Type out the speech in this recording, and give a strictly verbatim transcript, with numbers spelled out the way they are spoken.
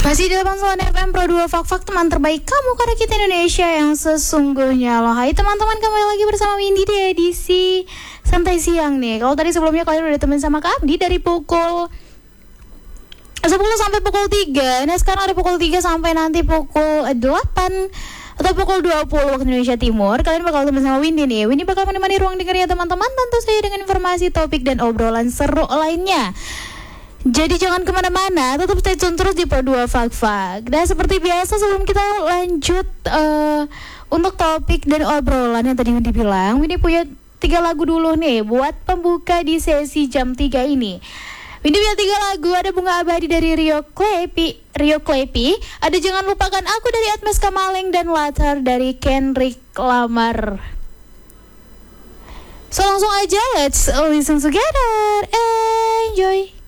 Masih di Pangsuan F M Pro dua Fak Fak, teman terbaik kamu karena kita Indonesia yang sesungguhnya. Loh, hai teman-teman, kembali lagi bersama Windy di edisi Santai Siang nih. Kalau tadi sebelumnya kalian udah temen sama Kak Abdi dari pukul sepuluh sampai pukul tiga. Nah sekarang ada pukul tiga sampai nanti pukul delapan atau pukul dua puluh waktu Indonesia Timur. Kalian bakal temen sama Windy nih. Windy bakal menemani ruang dengarnya teman-teman, tentu saja dengan informasi, topik, dan obrolan seru lainnya. Jadi jangan kemana-mana, tetap stay tune terus di Pro dua Fak Fak. Dan seperti biasa sebelum kita lanjut uh, untuk topik dan obrolan yang tadi Windy bilang, Windy punya tiga lagu dulu nih buat pembuka di sesi jam tiga ini. Windy punya tiga lagu, ada Bunga Abadi dari Rio Klepi, Rio Klepi, ada Jangan Lupakan Aku dari Atmes Kamaleng, dan Latar dari Kendrick Lamar. So langsung aja, let's listen together, enjoy.